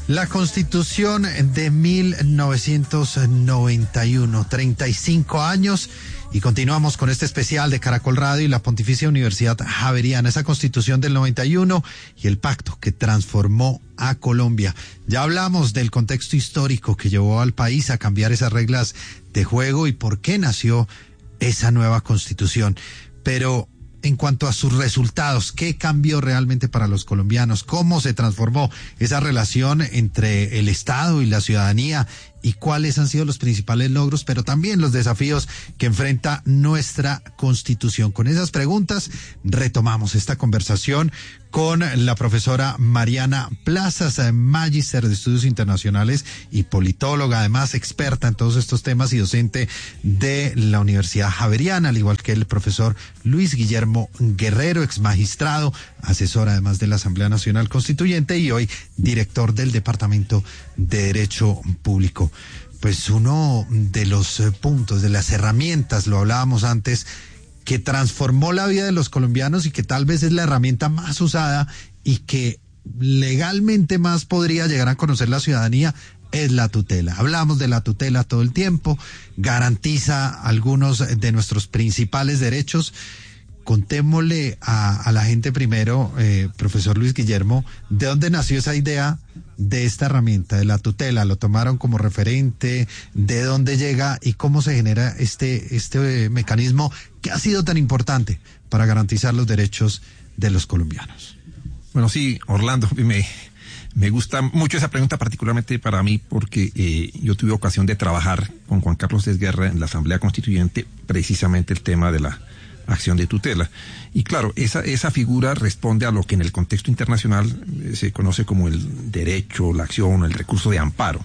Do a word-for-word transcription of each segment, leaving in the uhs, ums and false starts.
La Constitución de mil novecientos noventa y uno, treinta y cinco años, y continuamos con este especial de Caracol Radio y la Pontificia Universidad Javeriana, esa Constitución del noventa y uno y el pacto que transformó a Colombia. Ya hablamos del contexto histórico que llevó al país a cambiar esas reglas de juego y por qué nació esa nueva Constitución. Pero en cuanto a sus resultados, ¿qué cambió realmente para los colombianos? ¿Cómo se transformó esa relación entre el Estado y la ciudadanía? ¿Y cuáles han sido los principales logros, pero también los desafíos que enfrenta nuestra Constitución? Con esas preguntas retomamos esta conversación con la profesora Mariana Plazas, magíster de Estudios Internacionales y politóloga, además experta en todos estos temas y docente de la Universidad Javeriana, al igual que el profesor Luis Guillermo Guerrero, ex magistrado, asesor además de la Asamblea Nacional Constituyente y hoy director del Departamento de Derecho Público. Pues uno de los puntos, de las herramientas, lo hablábamos antes, que transformó la vida de los colombianos y que tal vez es la herramienta más usada y que legalmente más podría llegar a conocer la ciudadanía, es la tutela. Hablamos de la tutela todo el tiempo, garantiza algunos de nuestros principales derechos. Contémosle a, a la gente primero, eh, profesor Luis Guillermo, ¿de dónde nació esa idea de esta herramienta, de la tutela? ¿Lo tomaron como referente? ¿De dónde llega y cómo se genera este, este eh, mecanismo que ha sido tan importante para garantizar los derechos de los colombianos? Bueno, sí, Orlando, me, me gusta mucho esa pregunta, particularmente para mí, porque eh, yo tuve ocasión de trabajar con Juan Carlos Desguerra en la Asamblea Constituyente, precisamente el tema de la acción de tutela. Y claro, esa, esa figura responde a lo que en el contexto internacional eh, se conoce como el derecho, la acción, el recurso de amparo.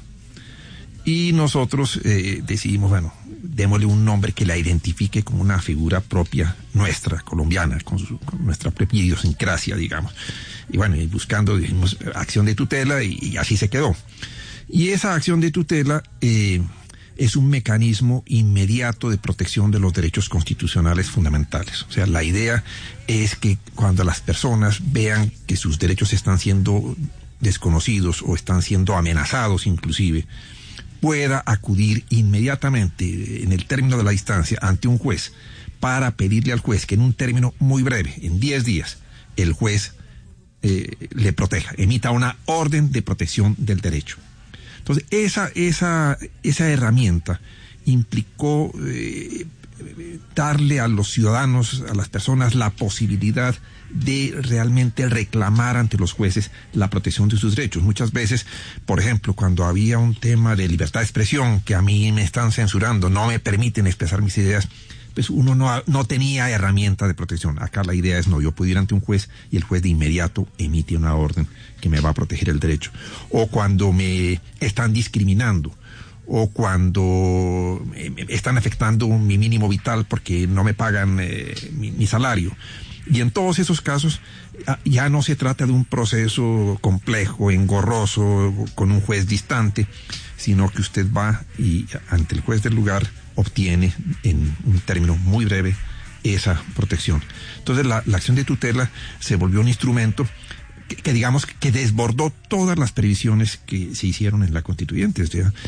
Y nosotros eh, decidimos, bueno, démosle un nombre que la identifique como una figura propia nuestra, colombiana, con, su, con nuestra propia idiosincrasia, digamos. Y bueno, y buscando, dijimos, acción de tutela y, y así se quedó. Y esa acción de tutela eh, es un mecanismo inmediato de protección de los derechos constitucionales fundamentales. O sea, la idea es que cuando las personas vean que sus derechos están siendo desconocidos o están siendo amenazados inclusive, pueda acudir inmediatamente en el término de la instancia ante un juez para pedirle al juez que en un término muy breve, en diez días, el juez eh, le proteja, emita una orden de protección del derecho. Entonces, esa, esa, esa herramienta implicó eh, darle a los ciudadanos, a las personas, la posibilidad de realmente reclamar ante los jueces la protección de sus derechos. Muchas veces, por ejemplo, cuando había un tema de libertad de expresión, que a mí me están censurando, no me permiten expresar mis ideas, pues uno no, no tenía herramienta de protección. Acá la idea es, no, yo puedo ir ante un juez y el juez de inmediato emite una orden que me va a proteger el derecho. O cuando me están discriminando, o cuando están afectando mi mínimo vital porque no me pagan eh, mi, mi salario. Y en todos esos casos ya no se trata de un proceso complejo, engorroso, con un juez distante, sino que usted va y ante el juez del lugar obtiene en un término muy breve esa protección. Entonces la, la acción de tutela se volvió un instrumento que, que digamos que desbordó todas las previsiones que se hicieron en la Constituyente. O sea,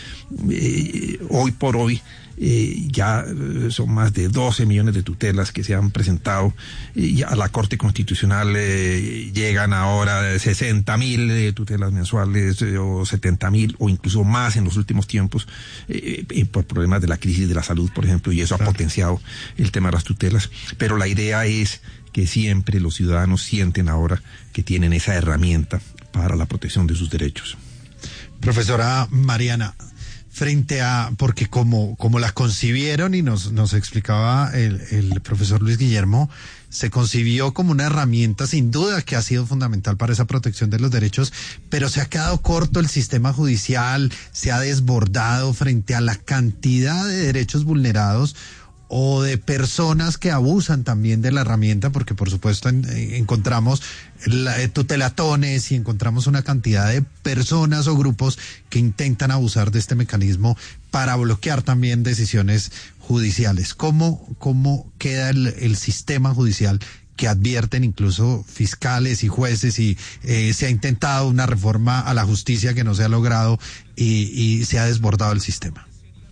eh, hoy por hoy eh, ya son más de doce millones de tutelas que se han presentado y a la Corte Constitucional eh, llegan ahora sesenta mil eh, tutelas mensuales eh, o setenta mil o incluso más en los últimos tiempos eh, eh, por problemas de la crisis de la salud, por ejemplo, y eso ha potenciado el tema de las tutelas. Pero la idea es que siempre los ciudadanos sienten ahora que tienen esa herramienta para la protección de sus derechos. Profesora Mariana, frente a, porque como, como la concibieron y nos, nos explicaba el, el profesor Luis Guillermo, se concibió como una herramienta sin duda que ha sido fundamental para esa protección de los derechos, pero se ha quedado corto el sistema judicial, se ha desbordado frente a la cantidad de derechos vulnerados o de personas que abusan también de la herramienta, porque por supuesto en, en, encontramos la, tutelatones y encontramos una cantidad de personas o grupos que intentan abusar de este mecanismo para bloquear también decisiones judiciales. ¿Cómo, cómo queda el, el sistema judicial que advierten incluso fiscales y jueces, y eh, se ha intentado una reforma a la justicia que no se ha logrado y, y se ha desbordado el sistema.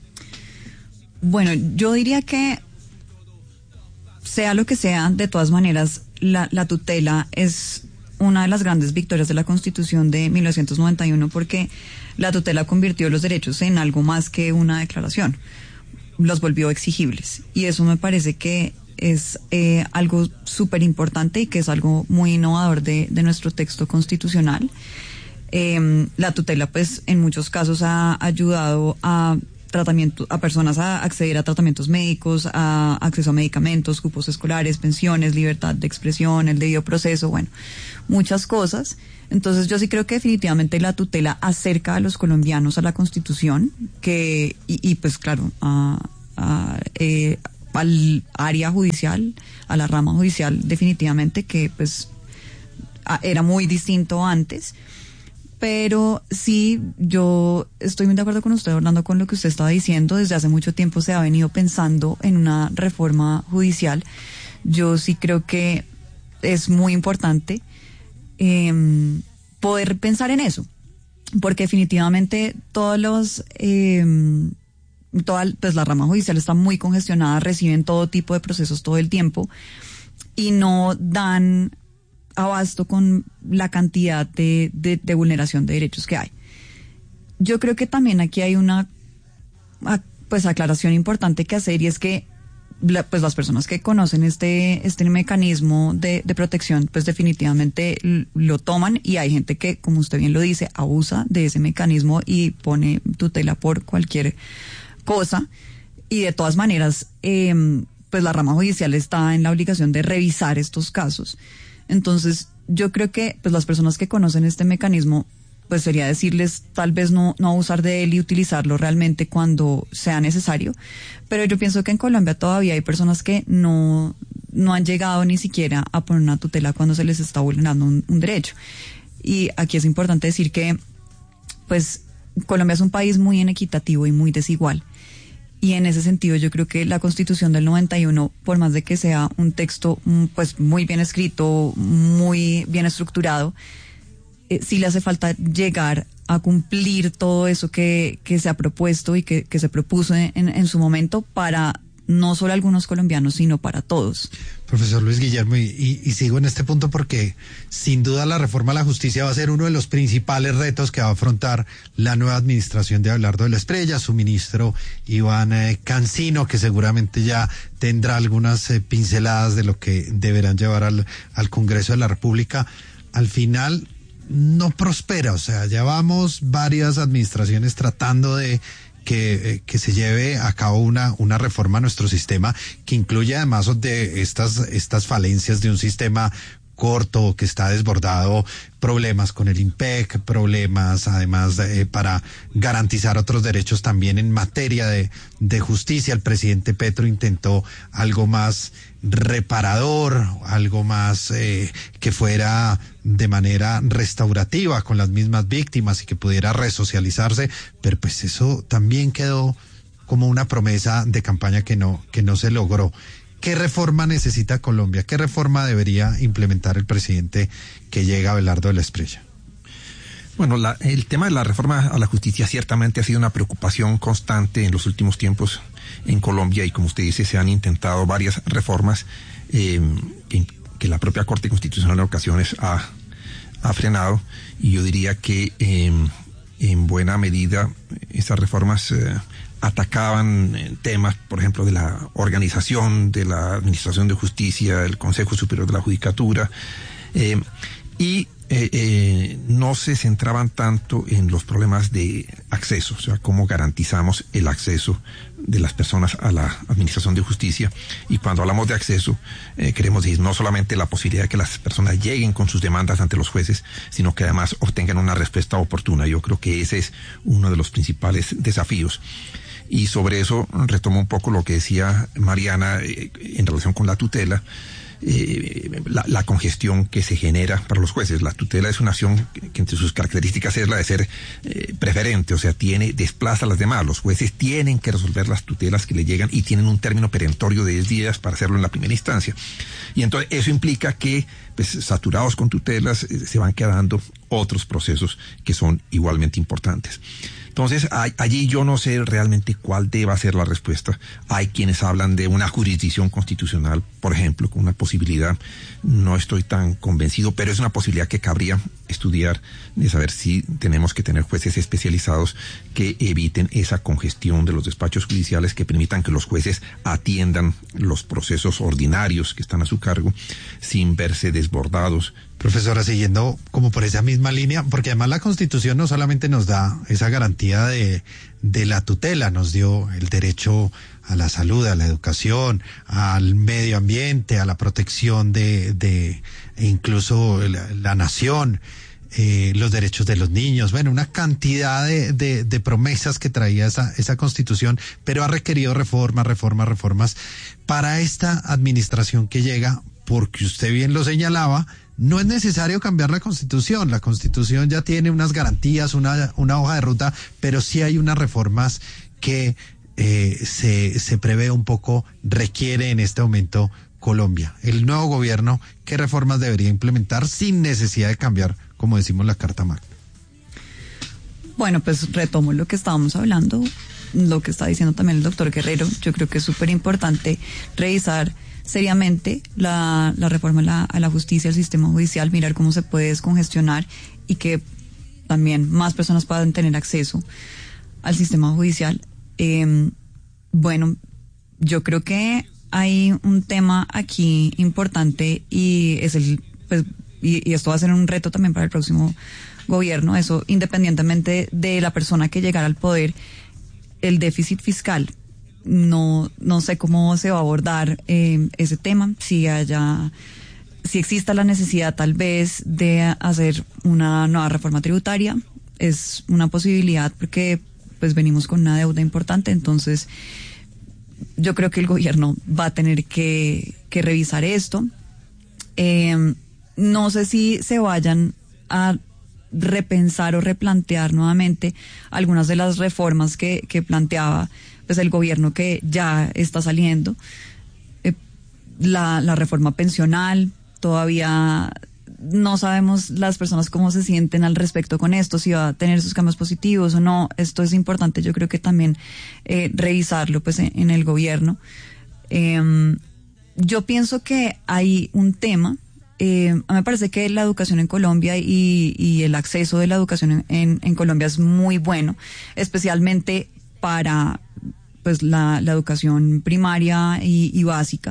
Bueno, yo diría que sea lo que sea, de todas maneras, la, la tutela es una de las grandes victorias de la Constitución de mil novecientos noventa y uno, porque la tutela convirtió los derechos en algo más que una declaración, los volvió exigibles, y eso me parece que es eh, algo súper importante y que es algo muy innovador de, de nuestro texto constitucional. Eh, la tutela, pues, en muchos casos ha ayudado a tratamiento, a personas a acceder a tratamientos médicos, a acceso a medicamentos, cupos escolares, pensiones, libertad de expresión, el debido proceso, bueno, muchas cosas. Entonces yo sí creo que definitivamente la tutela acerca a los colombianos a la Constitución, que y, y pues claro, a, a, eh, al área judicial, a la rama judicial, definitivamente, que pues a, era muy distinto antes. Pero sí, yo estoy muy de acuerdo con usted, Orlando, con lo que usted estaba diciendo. Desde hace mucho tiempo se ha venido pensando en una reforma judicial. Yo sí creo que es muy importante eh, poder pensar en eso, porque definitivamente todos los eh, toda pues la rama judicial está muy congestionada, reciben todo tipo de procesos todo el tiempo y no dan abasto con la cantidad de, de, de vulneración de derechos que hay. Yo creo que también aquí hay una pues aclaración importante que hacer, y es que la, pues las personas que conocen este este mecanismo de, de protección pues definitivamente lo toman, y hay gente que, como usted bien lo dice, abusa de ese mecanismo y pone tutela por cualquier cosa, y de todas maneras eh, pues la rama judicial está en la obligación de revisar estos casos. Entonces, yo creo que pues las personas que conocen este mecanismo, pues sería decirles tal vez no, no abusar de él y utilizarlo realmente cuando sea necesario. Pero yo pienso que en Colombia todavía hay personas que no, no han llegado ni siquiera a poner una tutela cuando se les está vulnerando un, un derecho. Y aquí es importante decir que pues Colombia es un país muy inequitativo y muy desigual. Y en ese sentido yo creo que la Constitución del noventa y uno, por más de que sea un texto pues muy bien escrito, muy bien estructurado, eh, sí le hace falta llegar a cumplir todo eso que, que se ha propuesto y que, que se propuso en, en su momento para no solo algunos colombianos, sino para todos. Profesor Luis Guillermo, y, y, y sigo en este punto porque sin duda la reforma a la justicia va a ser uno de los principales retos que va a afrontar la nueva administración de Abelardo de la Espriella, su ministro Iván eh, Cancino, que seguramente ya tendrá algunas eh, pinceladas de lo que deberán llevar al, al Congreso de la República. Al final no prospera, o sea, ya vamos varias administraciones tratando de Que, que se lleve a cabo una, una reforma a nuestro sistema que incluye además de estas, estas falencias de un sistema corto que está desbordado, problemas con el IMPEC, problemas además de, eh, para garantizar otros derechos también en materia de, de justicia. El presidente Petro intentó algo más reparador, algo más eh, que fuera de manera restaurativa con las mismas víctimas y que pudiera resocializarse, pero pues eso también quedó como una promesa de campaña que no, que no se logró. ¿Qué reforma necesita Colombia? ¿Qué reforma debería implementar el presidente que llega, Abelardo de la Espriella? Bueno, la, el tema de la reforma a la justicia ciertamente ha sido una preocupación constante en los últimos tiempos en Colombia, y como usted dice, se han intentado varias reformas eh, que, que la propia Corte Constitucional en ocasiones ha, ha frenado, y yo diría que eh, en buena medida esas reformas eh, atacaban temas, por ejemplo, de la organización de la Administración de Justicia, el Consejo Superior de la Judicatura, eh, y eh, eh, no se centraban tanto en los problemas de acceso, o sea, cómo garantizamos el acceso de las personas a la Administración de Justicia. Y cuando hablamos de acceso, eh, queremos decir no solamente la posibilidad de que las personas lleguen con sus demandas ante los jueces, sino que además obtengan una respuesta oportuna. Yo creo que ese es uno de los principales desafíos. Y sobre eso retomo un poco lo que decía Mariana eh, en relación con la tutela. eh, la, la congestión que se genera para los jueces. La tutela es una acción que, que entre sus características es la de ser eh, preferente, o sea, tiene, desplaza a las demás. Los jueces tienen que resolver las tutelas que le llegan y tienen un término perentorio de diez días para hacerlo en la primera instancia. Y entonces eso implica que, pues, saturados con tutelas, eh, se van quedando otros procesos que son igualmente importantes. Entonces, hay, allí yo no sé realmente cuál deba ser la respuesta. Hay quienes hablan de una jurisdicción constitucional, por ejemplo, con una posibilidad. No estoy tan convencido, pero es una posibilidad que cabría estudiar, de saber si tenemos que tener jueces especializados que eviten esa congestión de los despachos judiciales, que permitan que los jueces atiendan los procesos ordinarios que están a su cargo sin verse desbordados. Profesora, siguiendo como por esa misma línea, porque además la Constitución no solamente nos da esa garantía de, de la tutela, nos dio el derecho a la salud, a la educación, al medio ambiente, a la protección de, de e incluso la, la nación, eh, los derechos de los niños, bueno, una cantidad de, de, de promesas que traía esa, esa Constitución, pero ha requerido reformas, reformas, reformas para esta administración que llega, porque usted bien lo señalaba. No es necesario cambiar la Constitución. La Constitución ya tiene unas garantías, una, una hoja de ruta, pero sí hay unas reformas que eh, se, se prevé un poco, requiere en este momento Colombia. El nuevo gobierno, ¿qué reformas debería implementar sin necesidad de cambiar, como decimos, la Carta Magna? Bueno, pues retomo lo que estábamos hablando, lo que está diciendo también el doctor Guerrero. Yo creo que es súper importante revisar seriamente la, la reforma a la, a la justicia, al sistema judicial, mirar cómo se puede descongestionar y que también más personas puedan tener acceso al sistema judicial. Eh, bueno, yo creo que hay un tema aquí importante y es el, pues, y, y esto va a ser un reto también para el próximo gobierno, eso independientemente de la persona que llegara al poder, el déficit fiscal. No, no sé cómo se va a abordar eh, ese tema, si haya, si exista la necesidad tal vez de hacer una nueva reforma tributaria, es una posibilidad porque pues venimos con una deuda importante, entonces yo creo que el gobierno va a tener que, que revisar esto. Eh, no sé si se vayan a repensar o replantear nuevamente algunas de las reformas que, que planteaba pues el gobierno que ya está saliendo. Eh, la, la reforma pensional, todavía no sabemos las personas cómo se sienten al respecto con esto, si va a tener sus cambios positivos o no. Esto es importante, yo creo que también eh, revisarlo pues en, en el gobierno. Eh, yo pienso que hay un tema, eh, a mí me parece que la educación en Colombia y, y el acceso de la educación en, en, en Colombia es muy bueno, especialmente para pues la, la educación primaria y, y básica.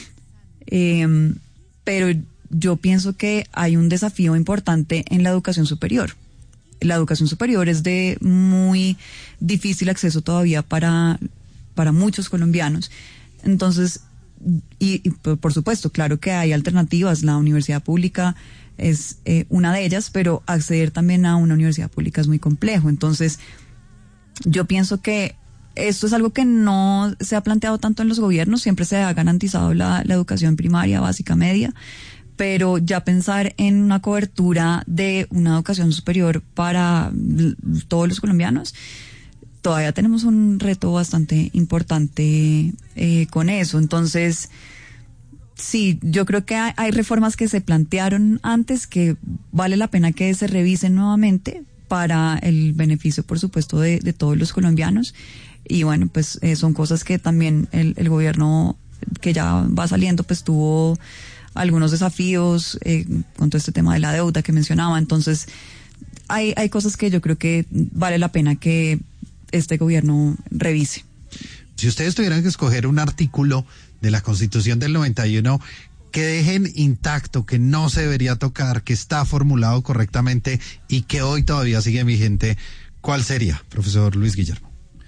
Eh, pero yo pienso que hay un desafío importante en la educación superior. La educación superior es de muy difícil acceso todavía para, para muchos colombianos. Entonces, y, y por supuesto, claro que hay alternativas. La universidad pública es eh, una de ellas, pero acceder también a una universidad pública es muy complejo. Entonces, yo pienso que esto es algo que no se ha planteado tanto en los gobiernos, siempre se ha garantizado la, la educación primaria, básica, media, pero ya pensar en una cobertura de una educación superior para todos los colombianos, todavía tenemos un reto bastante importante eh, con eso. Entonces, sí, yo creo que hay, hay reformas que se plantearon antes que vale la pena que se revisen nuevamente para el beneficio, por supuesto, de, de todos los colombianos. Y bueno, pues eh, son cosas que también el, el gobierno que ya va saliendo, pues tuvo algunos desafíos eh, con todo este tema de la deuda que mencionaba. Entonces, hay, hay cosas que yo creo que vale la pena que este gobierno revise. Si ustedes tuvieran que escoger un artículo de la Constitución del noventa y uno que dejen intacto, que no se debería tocar, que está formulado correctamente y que hoy todavía sigue vigente, ¿cuál sería, profesor Luis Guillermo?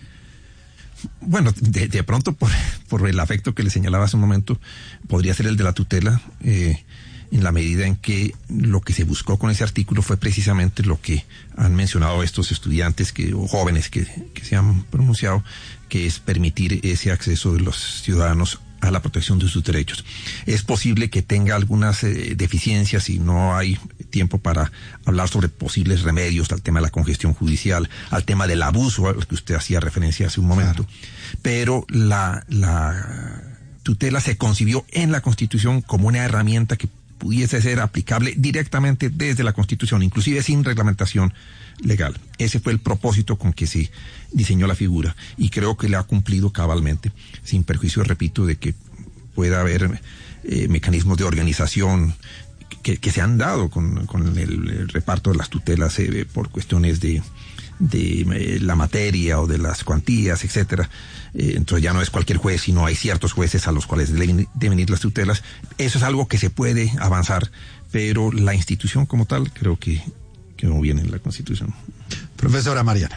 Bueno, de, de pronto, por, por el afecto que le señalaba hace un momento, podría ser el de la tutela, eh, en la medida en que lo que se buscó con ese artículo fue precisamente lo que han mencionado estos estudiantes que, o jóvenes que, que se han pronunciado, que es permitir ese acceso de los ciudadanos a la protección de sus derechos. Es posible que tenga algunas eh, deficiencias y no hay tiempo para hablar sobre posibles remedios al tema de la congestión judicial, al tema del abuso al que usted hacía referencia hace un momento. Claro. Pero la, la tutela se concibió en la Constitución como una herramienta que pudiese ser aplicable directamente desde la Constitución, inclusive sin reglamentación legal. Ese fue el propósito con que se diseñó la figura y creo que le ha cumplido cabalmente, sin perjuicio, repito, de que pueda haber eh, mecanismos de organización que, que se han dado con, con el, el reparto de las tutelas eh, por cuestiones de, de eh, la materia o de las cuantías, etcétera. Eh, entonces ya no es cualquier juez, sino hay ciertos jueces a los cuales deben, deben ir las tutelas. Eso es algo que se puede avanzar, pero la institución como tal creo que quedó bien en la Constitución. Profesora Mariana.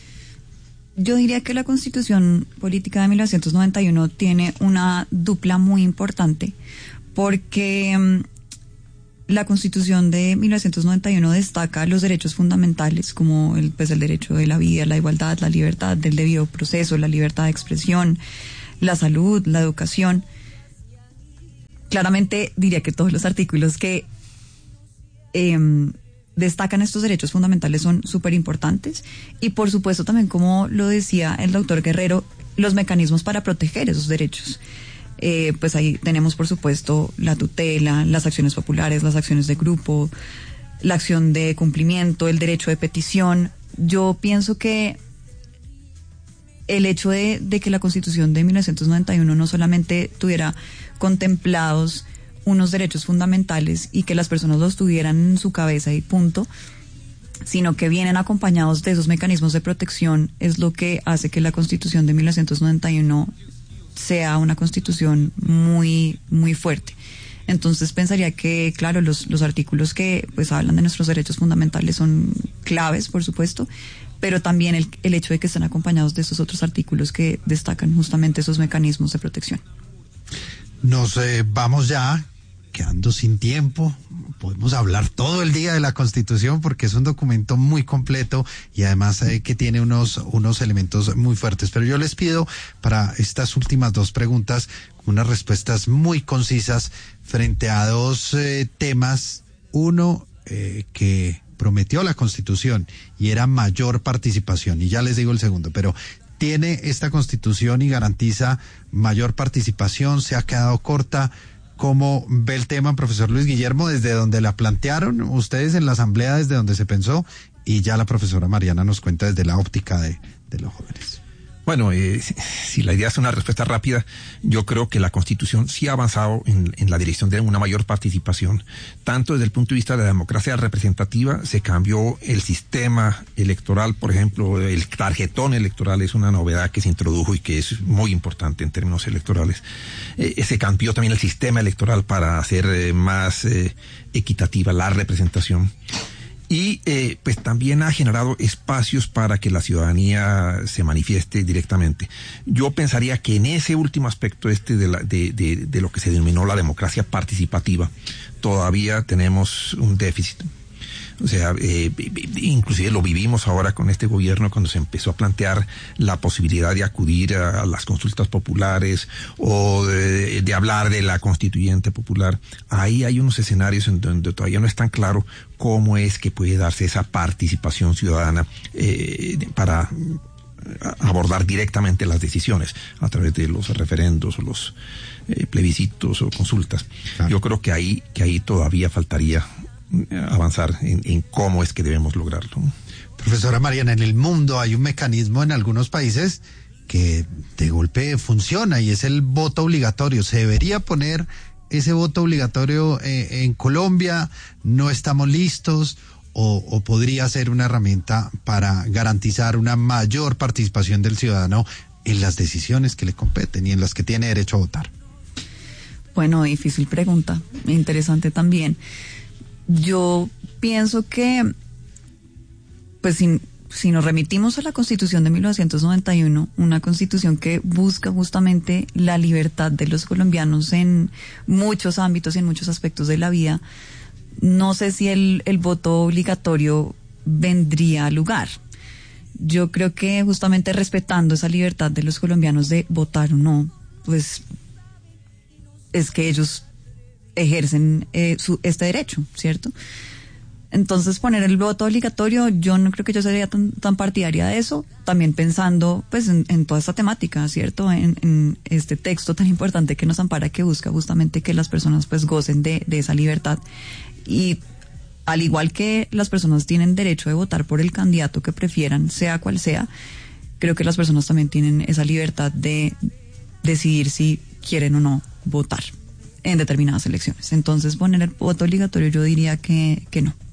Yo diría que la Constitución Política de mil novecientos noventa y uno tiene una dupla muy importante, porque um, la Constitución de mil novecientos noventa y uno destaca los derechos fundamentales como el, pues, el derecho de la vida, la igualdad, la libertad del debido proceso, la libertad de expresión, la salud, la educación. Claramente diría que todos los artículos que eh, destacan estos derechos fundamentales son súper importantes y por supuesto también, como lo decía el doctor Guerrero, los mecanismos para proteger esos derechos. Eh, pues ahí tenemos por supuesto la tutela, las acciones populares, las acciones de grupo, la acción de cumplimiento, el derecho de petición. Yo pienso que el hecho de, de que la Constitución de mil novecientos noventa y uno no solamente tuviera contemplados unos derechos fundamentales y que las personas los tuvieran en su cabeza y punto, sino que vienen acompañados de esos mecanismos de protección, es lo que hace que la Constitución de mil novecientos noventa y uno sea una Constitución muy, muy fuerte. Entonces pensaría que, claro, los, los artículos que pues hablan de nuestros derechos fundamentales son claves, por supuesto, pero también el, el hecho de que estén acompañados de esos otros artículos que destacan justamente esos mecanismos de protección. Nos eh, vamos ya quedando sin tiempo. Podemos hablar todo el día de la Constitución porque es un documento muy completo y además eh, que tiene unos, unos elementos muy fuertes. Pero yo les pido para estas últimas dos preguntas unas respuestas muy concisas frente a dos eh, temas. Uno eh, que prometió la Constitución y era mayor participación. Y ya les digo el segundo, pero ¿tiene esta Constitución y garantiza mayor participación? ¿Se ha quedado corta? ¿Cómo ve el tema, profesor Luis Guillermo, desde donde la plantearon ustedes en la Asamblea, desde donde se pensó? Y ya la profesora Mariana nos cuenta desde la óptica de, de los jóvenes. Bueno, eh, si, si la idea es una respuesta rápida, yo creo que la Constitución sí ha avanzado en, en la dirección de una mayor participación. Tanto desde el punto de vista de la democracia representativa, se cambió el sistema electoral, por ejemplo, el tarjetón electoral es una novedad que se introdujo y que es muy importante en términos electorales. Eh, se cambió también el sistema electoral para hacer eh, más eh, equitativa la representación. Y eh, pues también ha generado espacios para que la ciudadanía se manifieste directamente. Yo pensaría que en ese último aspecto este de, la, de, de, de lo que se denominó la democracia participativa, todavía tenemos un déficit. O sea, eh, inclusive lo vivimos ahora con este gobierno cuando se empezó a plantear la posibilidad de acudir a, a las consultas populares o de, de hablar de la constituyente popular. Ahí hay unos escenarios en donde todavía no es tan claro cómo es que puede darse esa participación ciudadana eh, para abordar directamente las decisiones a través de los referendos o los eh, plebiscitos o consultas. Claro. Yo creo que ahí, que ahí todavía faltaría avanzar en, en cómo es que debemos lograrlo. Profesora Mariana, en el mundo hay un mecanismo en algunos países que de golpe funciona y es el voto obligatorio. ¿Se debería poner ese voto obligatorio eh, en Colombia? ¿No estamos listos? O, ¿O podría ser una herramienta para garantizar una mayor participación del ciudadano en las decisiones que le competen y en las que tiene derecho a votar? Bueno, difícil pregunta, interesante también. Yo pienso que, pues si, si nos remitimos a la Constitución de mil novecientos noventa y uno, una Constitución que busca justamente la libertad de los colombianos en muchos ámbitos y en muchos aspectos de la vida, no sé si el, el voto obligatorio vendría al lugar. Yo creo que justamente respetando esa libertad de los colombianos de votar o no, pues es que ellos ejercen eh, su, este derecho, ¿cierto? Entonces, poner el voto obligatorio, yo no creo que yo sería tan, tan partidaria de eso, también pensando pues en, en toda esta temática, ¿cierto? En, en este texto tan importante que nos ampara, que busca justamente que las personas pues gocen de, de esa libertad. Y al igual que las personas tienen derecho de votar por el candidato que prefieran, sea cual sea, creo que las personas también tienen esa libertad de decidir si quieren o no votar en determinadas elecciones. Entonces, poner el voto obligatorio, yo diría que, que no.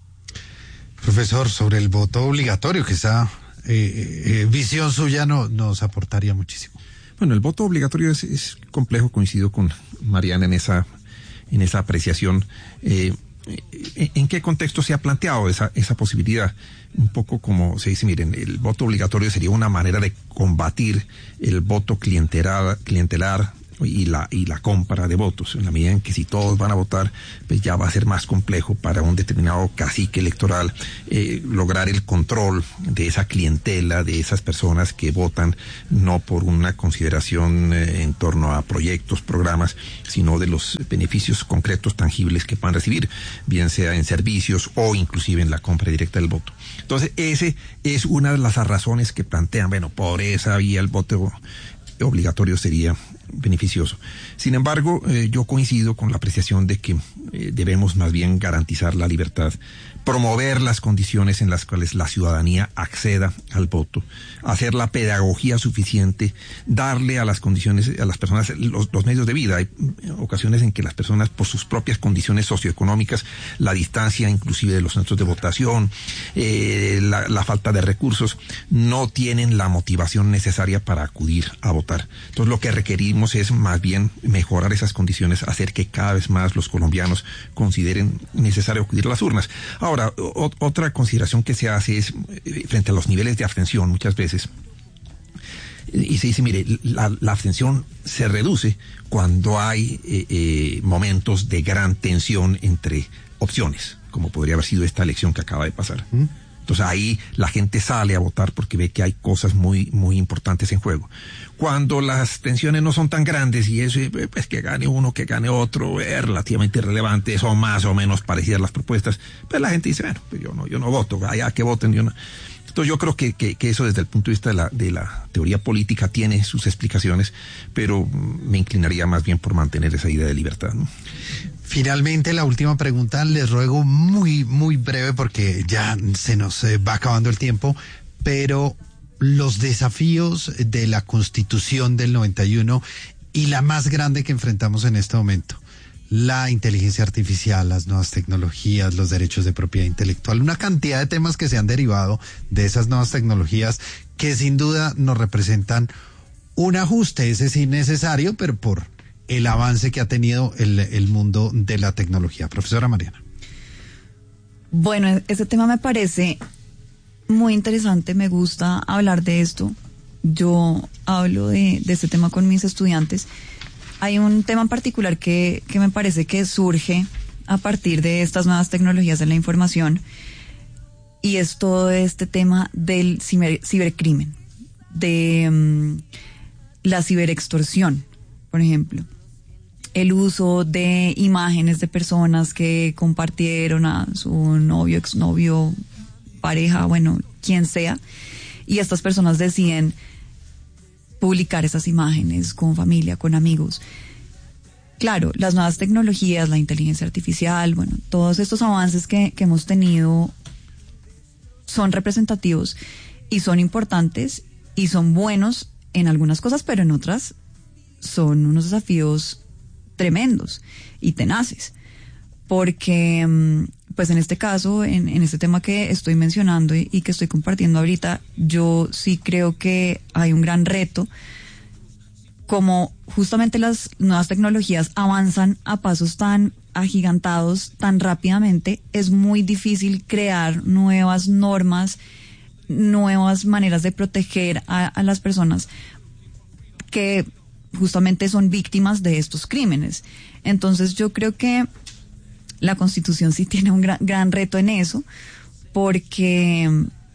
Profesor, sobre el voto obligatorio, que esa eh, eh, visión suya no, nos aportaría muchísimo. Bueno, el voto obligatorio es, es complejo, coincido con Mariana en esa, en esa apreciación. Eh, ¿En qué contexto se ha planteado esa, esa posibilidad? Un poco como se dice, miren, el voto obligatorio sería una manera de combatir el voto clientelar, clientelar y la y la compra de votos, en la medida en que si todos van a votar, pues ya va a ser más complejo para un determinado cacique electoral eh, lograr el control de esa clientela, de esas personas que votan no por una consideración eh, en torno a proyectos, programas, sino de los beneficios concretos, tangibles que puedan recibir, bien sea en servicios o inclusive en la compra directa del voto. Entonces, ese es una de las razones que plantean, bueno, por esa vía el voto obligatorio sería beneficioso. Sin embargo, eh, yo coincido con la apreciación de que eh, debemos más bien garantizar la libertad, promover las condiciones en las cuales la ciudadanía acceda al voto, hacer la pedagogía suficiente, darle a las condiciones, a las personas los, los medios de vida. Hay ocasiones en que las personas, por sus propias condiciones socioeconómicas, la distancia inclusive de los centros de votación, eh, la, la falta de recursos, no tienen la motivación necesaria para acudir a votar. Entonces, lo que requerimos es más bien mejorar esas condiciones, hacer que cada vez más los colombianos consideren necesario acudir a las urnas. Ahora, Ahora, o, otra consideración que se hace es eh, frente a los niveles de abstención muchas veces, y se dice, mire, la, la abstención se reduce cuando hay eh, eh, momentos de gran tensión entre opciones, como podría haber sido esta elección que acaba de pasar. ¿Mm? Entonces ahí la gente sale a votar porque ve que hay cosas muy muy importantes en juego. Cuando las tensiones no son tan grandes y eso, pues que gane uno, que gane otro, es relativamente irrelevante, son más o menos parecidas las propuestas, pues la gente dice, bueno, pues yo no, yo no voto, allá que voten, yo no. Entonces yo creo que, que, que eso desde el punto de vista de la, de la teoría política tiene sus explicaciones, pero me inclinaría más bien por mantener esa idea de libertad, ¿no? Finalmente, la última pregunta, les ruego muy, muy breve porque ya se nos eh, va acabando el tiempo, pero los desafíos de la Constitución del noventa y uno y la más grande que enfrentamos en este momento, la inteligencia artificial, las nuevas tecnologías, los derechos de propiedad intelectual, una cantidad de temas que se han derivado de esas nuevas tecnologías que sin duda nos representan un ajuste, ese sí necesario, pero por el avance que ha tenido el, el mundo de la tecnología. Profesora Mariana. Bueno, ese tema me parece muy interesante, me gusta hablar de esto. Yo hablo de, de este tema con mis estudiantes. Hay un tema en particular que, que me parece que surge a partir de estas nuevas tecnologías de la información, y es todo este tema del ciber, cibercrimen, de um, la ciberextorsión, por ejemplo. El uso de imágenes de personas que compartieron a su novio, exnovio, pareja, bueno, quien sea, y estas personas deciden publicar esas imágenes con familia, con amigos. Claro, las nuevas tecnologías, la inteligencia artificial, bueno, todos estos avances que, que hemos tenido son representativos y son importantes y son buenos en algunas cosas, pero en otras son unos desafíos tremendos y tenaces, porque pues en este caso, en, en este tema que estoy mencionando y, y que estoy compartiendo ahorita, yo sí creo que hay un gran reto. Como justamente las nuevas tecnologías avanzan a pasos tan agigantados, tan rápidamente, es muy difícil crear nuevas normas, nuevas maneras de proteger a, a las personas que justamente son víctimas de estos crímenes. Entonces yo creo que la Constitución sí tiene un gran, gran reto en eso, porque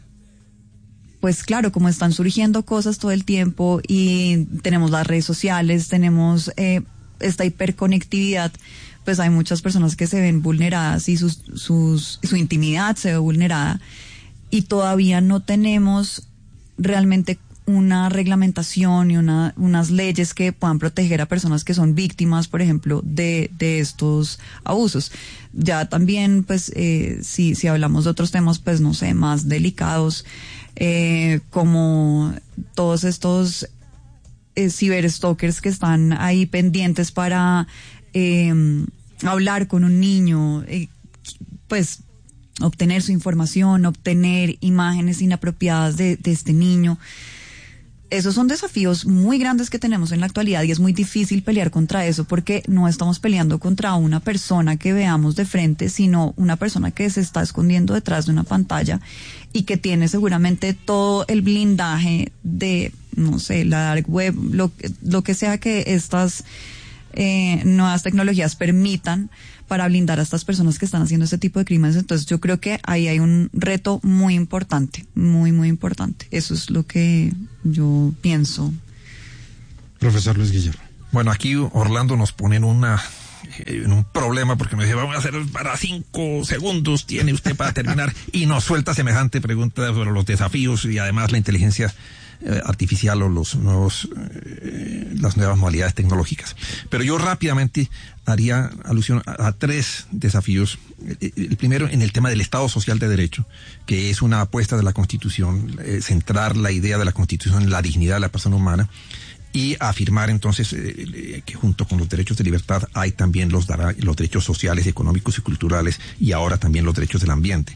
pues claro, como están surgiendo cosas todo el tiempo y tenemos las redes sociales, tenemos eh, esta hiperconectividad, pues hay muchas personas que se ven vulneradas y sus, sus, su intimidad se ve vulnerada, y todavía no tenemos realmente una reglamentación y una, unas leyes que puedan proteger a personas que son víctimas, por ejemplo, de, de estos abusos. Ya también, pues, eh, si, si hablamos de otros temas, pues, no sé, más delicados, eh, como todos estos eh, ciberstalkers que están ahí pendientes para eh, hablar con un niño, eh, pues, obtener su información, obtener imágenes inapropiadas de, de este niño. Esos son desafíos muy grandes que tenemos en la actualidad, y es muy difícil pelear contra eso, porque no estamos peleando contra una persona que veamos de frente, sino una persona que se está escondiendo detrás de una pantalla y que tiene seguramente todo el blindaje de, no sé, la dark web, lo, lo que sea que estas eh, nuevas tecnologías permitan para blindar a estas personas que están haciendo este tipo de crímenes. Entonces yo creo que ahí hay un reto muy importante, muy, muy importante. Eso es lo que yo pienso. Profesor Luis Guillermo. Bueno, aquí Orlando nos pone en una en un problema, porque me dice, vamos a hacer para cinco segundos, tiene usted para terminar, y nos suelta semejante pregunta sobre los desafíos y además la inteligencia eh, artificial o los nuevos eh, las nuevas modalidades tecnológicas. Pero yo rápidamente haría alusión a, a tres desafíos. El, el primero, en el tema del Estado Social de Derecho, que es una apuesta de la Constitución, eh, centrar la idea de la Constitución en la dignidad de la persona humana, y afirmar entonces eh, que junto con los derechos de libertad hay también los, los derechos sociales, económicos y culturales, y ahora también los derechos del ambiente.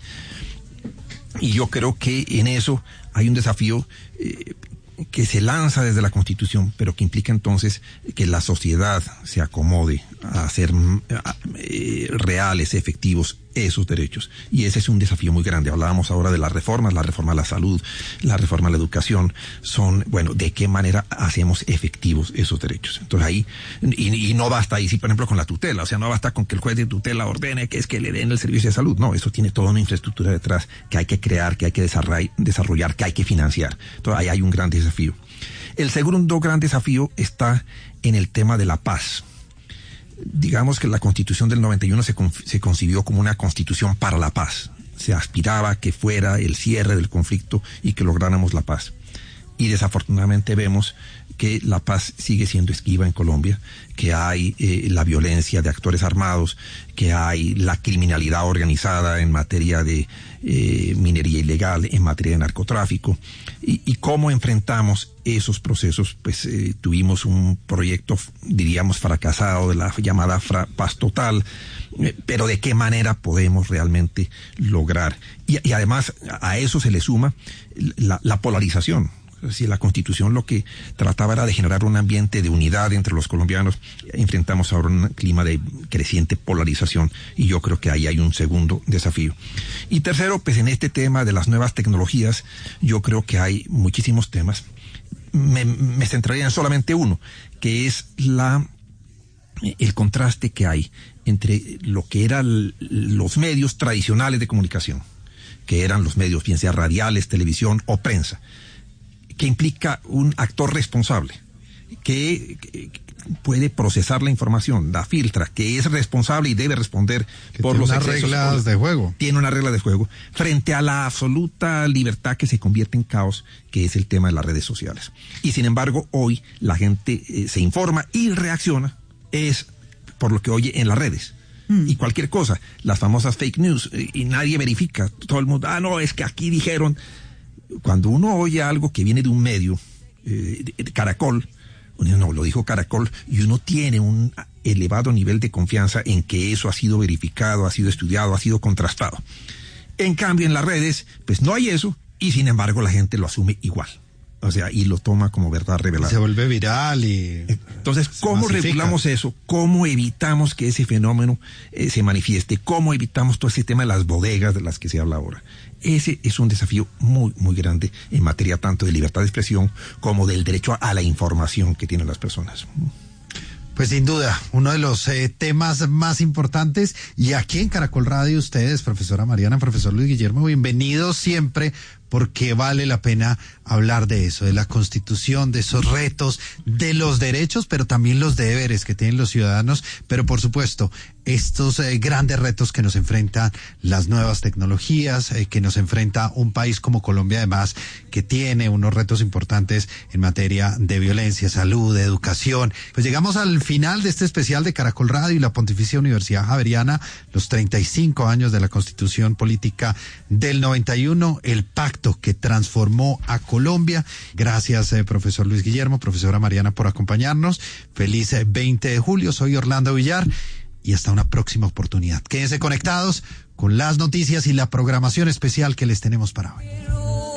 Y yo creo que en eso hay un desafío eh, que se lanza desde la Constitución, pero que implica entonces que la sociedad se acomode a hacer eh, reales, efectivos esos derechos. Y ese es un desafío muy grande. Hablábamos ahora de las reformas, la reforma a la salud, la reforma a la educación, son, bueno, ¿de qué manera hacemos efectivos esos derechos? Entonces ahí, y, y no basta ahí, sí, por ejemplo, con la tutela, o sea, no basta con que el juez de tutela ordene que es que le den el servicio de salud, no, eso tiene toda una infraestructura detrás que hay que crear, que hay que desarrollar, que hay que financiar. Entonces ahí hay un gran desafío. El segundo gran desafío está en el tema de la paz. Digamos que la Constitución del noventa y uno se, se concibió como una constitución para la paz. Se aspiraba a que fuera el cierre del conflicto y que lográramos la paz. Y desafortunadamente vemos que la paz sigue siendo esquiva en Colombia, que hay eh, la violencia de actores armados, que hay la criminalidad organizada en materia de eh, minería ilegal, en materia de narcotráfico. Y, y cómo enfrentamos esos procesos, pues eh, tuvimos un proyecto, diríamos, fracasado de la llamada fra- paz total, eh, pero de qué manera podemos realmente lograr. Y, y además a eso se le suma la, la polarización. Si la Constitución lo que trataba era de generar un ambiente de unidad entre los colombianos, enfrentamos ahora un clima de creciente polarización, y yo creo que ahí hay un segundo desafío. Y tercero, pues en este tema de las nuevas tecnologías, yo creo que hay muchísimos temas. Me, me centraría en solamente uno, que es la el contraste que hay entre lo que eran los medios tradicionales de comunicación, que eran los medios, bien sea radiales, televisión o prensa, que implica un actor responsable, que, que puede procesar la información, la filtra, que es responsable y debe responder que por los excesos. Tiene unas reglas de juego. Tiene una regla de juego, frente a la absoluta libertad que se convierte en caos, que es el tema de las redes sociales. Y sin embargo, hoy la gente eh, se informa y reacciona, es por lo que oye en las redes. Mm. Y cualquier cosa, las famosas fake news, eh, y nadie verifica, todo el mundo, ah, no, es que aquí dijeron. Cuando uno oye algo que viene de un medio, eh, de, de Caracol, uno no, lo dijo Caracol, y uno tiene un elevado nivel de confianza en que eso ha sido verificado, ha sido estudiado, ha sido contrastado. En cambio, en las redes, pues no hay eso, y sin embargo la gente lo asume igual. O sea, y lo toma como verdad revelada. Se vuelve viral y... Entonces, ¿cómo masifica. regulamos eso? ¿Cómo evitamos que ese fenómeno eh, se manifieste? ¿Cómo evitamos todo ese tema de las bodegas de las que se habla ahora? Ese es un desafío muy, muy grande en materia tanto de libertad de expresión como del derecho a, a la información que tienen las personas. Pues sin duda, uno de los eh, temas más importantes, y aquí en Caracol Radio ustedes, profesora Mariana, profesor Luis Guillermo, bienvenidos siempre, porque vale la pena hablar de eso, de la Constitución, de esos retos, de los derechos, pero también los deberes que tienen los ciudadanos, pero por supuesto, estos eh, grandes retos que nos enfrentan las nuevas tecnologías, eh, que nos enfrenta un país como Colombia, además, que tiene unos retos importantes en materia de violencia, salud, educación. Pues llegamos al final de este especial de Caracol Radio y la Pontificia Universidad Javeriana, los treinta y cinco años de la Constitución Política del noventa y uno, el pacto que transformó a Colombia. Gracias, eh, profesor Luis Guillermo, profesora Mariana, por acompañarnos. Feliz eh, veinte de julio. Soy Orlando Villar. Y hasta una próxima oportunidad. Quédense conectados con las noticias y la programación especial que les tenemos para hoy.